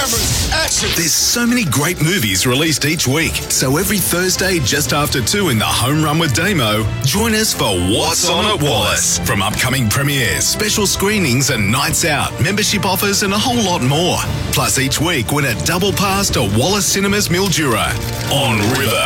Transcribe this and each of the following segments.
cameras, action! There's so many great movies released each week. So every Thursday, just after 2 in the Home Run with Damo, join us for What's On at Wallace. From upcoming premieres, special screenings and nights out, membership offers and a whole lot more. Plus each week, win a double pass to Wallace Cinemas Mildura on River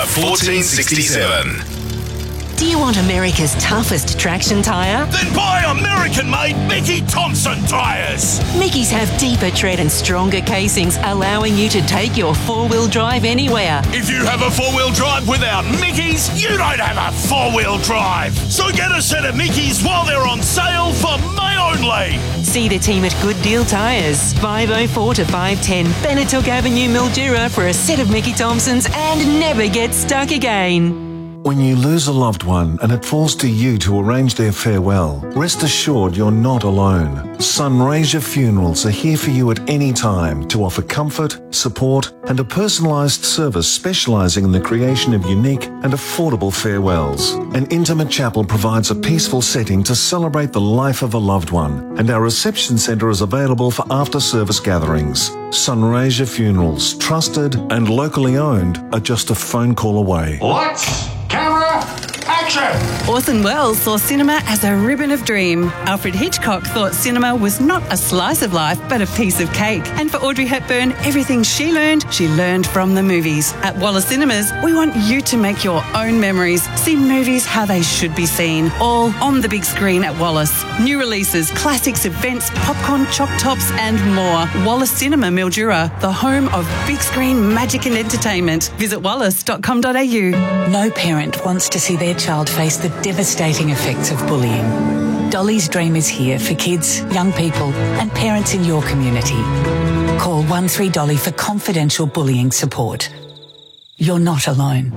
1467. Do you want America's toughest traction tyre? Then buy American-made Mickey Thompson tyres! Mickey's have deeper tread and stronger casings, allowing you to take your four-wheel drive anywhere. If you have a four-wheel drive without Mickey's, you don't have a four-wheel drive. So get a set of Mickey's while they're on sale for May only. See the team at Good Deal Tyres, 504 to 510 Benetook Avenue, Mildura, for a set of Mickey Thompsons and never get stuck again. When you lose a loved one and it falls to you to arrange their farewell, rest assured you're not alone. Sunraysia Funerals are here for you at any time to offer comfort, support and a personalised service specialising in the creation of unique and affordable farewells. An intimate chapel provides a peaceful setting to celebrate the life of a loved one, and our reception centre is available for after-service gatherings. Sunraysia Funerals, trusted and locally owned, are just a phone call away. Lights, camera, action! Orson Welles saw cinema as a ribbon of dream. Alfred Hitchcock thought cinema was not a slice of life, but a piece of cake. And for Audrey Hepburn, everything she learned from the movies. At Wallace Cinemas, we want you to make your own memories. See movies how they should be seen, all on the big screen at Wallace. New releases, classics, events, popcorn, choc tops and more. Wallace Cinema Mildura, the home of big screen magic and entertainment. Visit wallace.com.au. No parent wants to see their child face the devastating effects of bullying. Dolly's Dream is here for kids, young people and parents in your community. Call 13Dolly for confidential bullying support. You're not alone.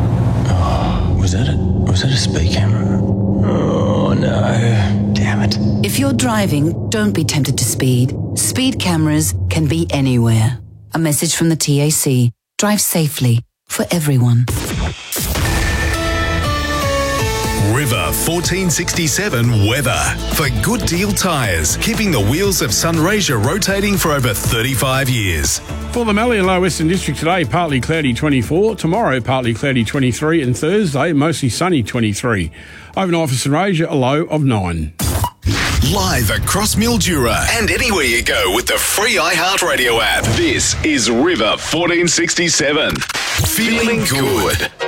Oh, was that a speed camera? Oh no, damn it. If you're driving, don't be tempted to speed. Speed cameras can be anywhere. A message from the TAC. Drive safely for everyone. River 1467 weather. For Good Deal Tyres, keeping the wheels of Sunraysia rotating for over 35 years. For the Mallee and Low Western District today, partly cloudy 24. Tomorrow, partly cloudy 23. And Thursday, mostly sunny 23. Overnight for Sunraysia, a low of 9. Live across Mildura and anywhere you go with the free iHeartRadio app. This is River 1467. Feeling good.